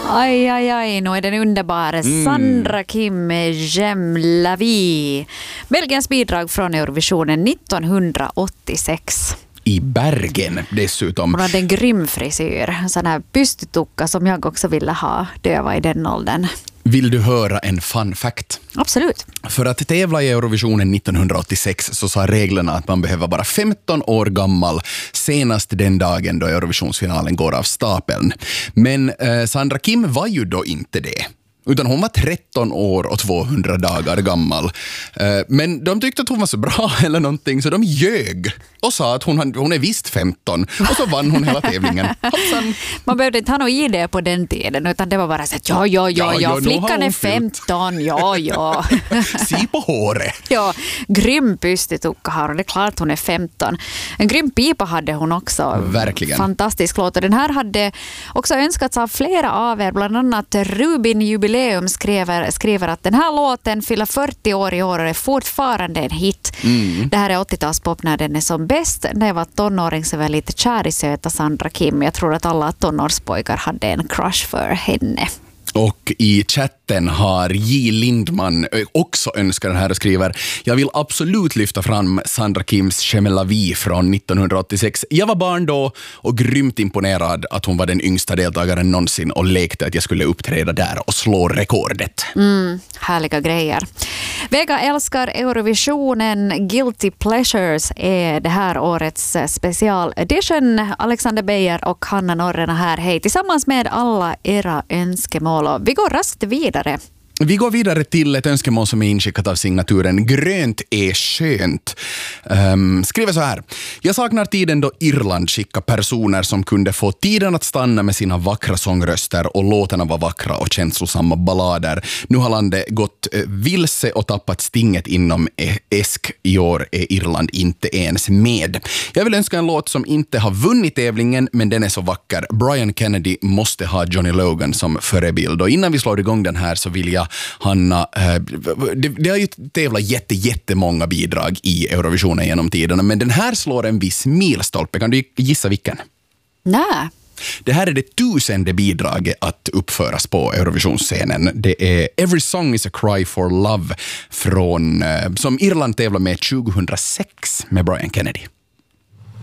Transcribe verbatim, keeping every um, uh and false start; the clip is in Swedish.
Aj, aj, aj, nu är den underbara mm. Sandra Kim J'aime la vie. Belgiens bidrag från Eurovisionen nittonhundraåttiosex. I Bergen dessutom. Hon hade en grym frisyr, en sån här pystytukka som jag också ville ha då jag var i den åldern. Vill du höra en fun fact? Absolut. För att tävla i Eurovisionen nittonhundraåttiosex så sa reglerna att man behöver vara femton år gammal senast den dagen då Eurovisionsfinalen går av stapeln. Men eh, Sandra Kim var ju då inte det. Utan hon var tretton år och tvåhundra dagar gammal. Men de tyckte att hon var så bra eller någonting så de ljög och sa att hon, hon är visst femton. Och så vann hon hela tävlingen. Hoppsan. Man behövde inte ha någon idé på den tiden utan det var bara så att ja, ja, ja, ja, ja flickan är femton, ja, ja. Si på håret. Ja, grym pystytukka har hon, det är klart hon är femton. En grym pipa hade hon också. Verkligen. Fantastisk låt och den här hade också önskats av flera av er, bland annat Rubin Jubileum skriver, skriver att den här låten fyller fyrtio år i år och är fortfarande en hit. Mm. Det här är åttiotalspop när den är som bäst. När jag var tonåring så var jag lite kär i söta Sandra Kim. Jag tror att alla tonårspojkar hade en crush för henne. Och i chatten har J. Lindman också önskar den här och skriver: jag vill absolut lyfta fram Sandra Kims J'aime la vie från nittonhundraåttiosex. Jag var barn då och grymt imponerad att hon var den yngsta deltagaren någonsin och lekte att jag skulle uppträda där och slå rekordet. Mm, härliga grejer. Vega älskar Eurovisionen. Guilty Pleasures är det här årets special edition. Alexander Beijer och Hanna Norrena här. Hej tillsammans med alla era önskemål. Vi går raskt vidare. Vi går vidare till ett önskemål som är inskickat av signaturen Grönt är skönt. Um, skriver så här: jag saknar tiden då Irland skickade personer som kunde få tiden att stanna med sina vackra sångröster och låtarna var vackra och känslosamma ballader. Nu har landet gått vilse och tappat stinget inom esk. I år är Irland inte ens med. Jag vill önska en låt som inte har vunnit tävlingen men den är så vacker. Brian Kennedy måste ha Johnny Logan som förebild. Och innan vi slår igång den här så vill jag Hanna, det, det har ju tävlat jätte, jättemånga bidrag i Eurovisionen genom tiderna, men den här slår en viss milstolpe. Kan du gissa vilken? Nej. Det här är det tusende bidraget att uppföras på Eurovisionsscenen. Det är Every Song is a Cry for Love från, som Irland tävlar med tjugohundrasex med Brian Kennedy.